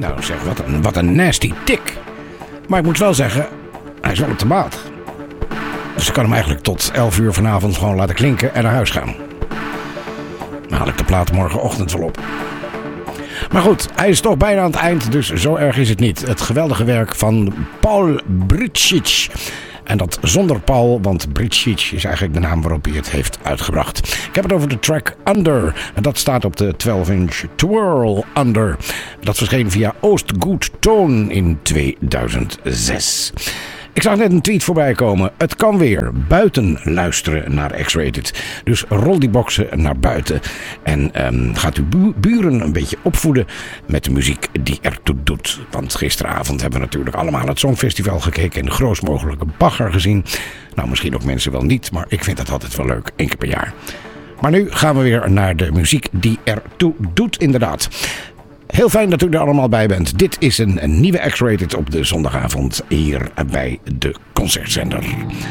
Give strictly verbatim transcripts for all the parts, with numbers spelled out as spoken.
Nou zeg, wat een, wat een nasty tik. Maar ik moet wel zeggen, hij is wel op de maat. Dus ik kan hem eigenlijk tot elf uur vanavond gewoon laten klinken en naar huis gaan. Dan haal ik de plaat morgenochtend wel op. Maar goed, hij is toch bijna aan het eind, dus zo erg is het niet. Het geweldige werk van Paul Bricic. En dat zonder Paul, want Bricic is eigenlijk de naam waarop hij het heeft uitgebracht. Ik heb het over de track Under. En dat staat op de twaalf inch Twirl Under. Dat verscheen via Oostgoed Toon in tweeduizend zes. Ik zag net een tweet voorbij komen. Het kan weer. Buiten luisteren naar X-Rated. Dus rol die boxen naar buiten. En um, gaat uw bu- buren een beetje opvoeden met de muziek die ertoe doet. Want gisteravond hebben we natuurlijk allemaal het Songfestival gekeken en de grootst mogelijke bagger gezien. Nou, misschien ook mensen wel niet, maar ik vind dat altijd wel leuk. Eén keer per jaar. Maar nu gaan we weer naar de muziek die ertoe doet, inderdaad. Heel fijn dat u er allemaal bij bent. Dit is een, een nieuwe X-Rated op de zondagavond hier bij de Concertzender.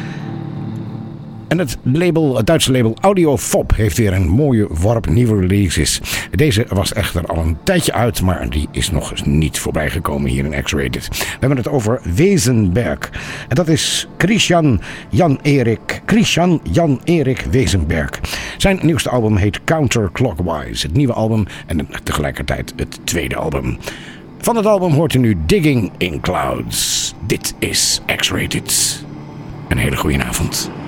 En het, label, het Duitse label Audiofob heeft weer een mooie worp nieuwe releases. Deze was echter al een tijdje uit, maar die is nog eens niet voorbij gekomen hier in X-Rated. We hebben het over Wezenberg. En dat is Christian Jan-Erik, Christian Jan-Erik Wezenberg. Zijn nieuwste album heet Counterclockwise. Het nieuwe album en tegelijkertijd het tweede album. Van het album hoort u nu Digging in Clouds. Dit is X-Rated. Een hele goede avond.